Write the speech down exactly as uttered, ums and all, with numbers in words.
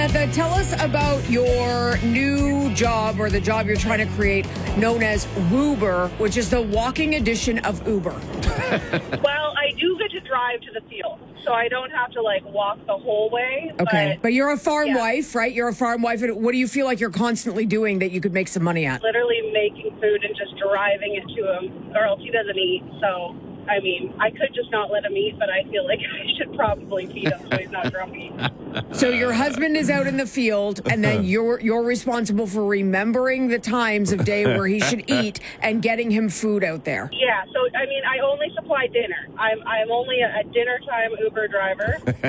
Samantha, tell us about your new job or the job you're trying to create known as Woober, which is the walking edition of Uber. Well, I do get to drive to the field, so I don't have to, like, walk the whole way. Okay. But, But you're a farm yeah. wife, right? You're a farm wife. And what do you feel like you're constantly doing that you could make some money at? literally making food and just driving it to him, or else he doesn't eat. So, I mean, I could just not let him eat, but I feel like I should probably feed him so he's not grumpy. So your husband is out in the field, and then you're you're responsible for remembering the times of day where he should eat and getting him food out there. Yeah, so, I mean, I only supply dinner. I'm, I'm only a, a dinner time Uber driver.